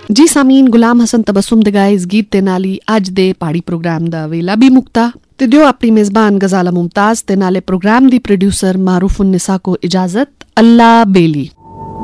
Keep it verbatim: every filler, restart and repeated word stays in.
जी सामीन, गुलाम हसन तबस्सुम दे गाए इस गीत दे नाल ही अज दे पहाड़ी प्रोग्राम दा वेला भी मुक्ता ते दियो अपनी मेजबान गजाला मुमताज ते नाले प्रोग्राम दी प्रोड्यूसर मारूफ उन निसा को इजाजत। अल्लाह बेली।